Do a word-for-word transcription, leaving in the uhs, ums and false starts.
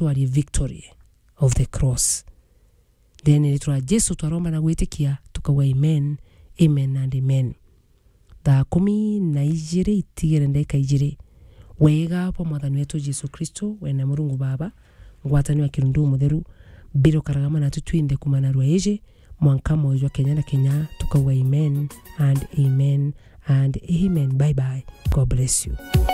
twarie victory of the cross. Then ilitwa Jesu twaromba na gwitikia tukawa amen, amen and amen. Thaa kumi na ijiri itigere ndeka ijiri wega hapo mwathani wetu Jesu Kristo wena Murungu Baba ngwatani wa kirundu mutheru biro karagama na tutwinde kumana rwaeje mwanka moyo Kenya na Kenya tukawa amen and amen and amen. Bye bye. God bless you.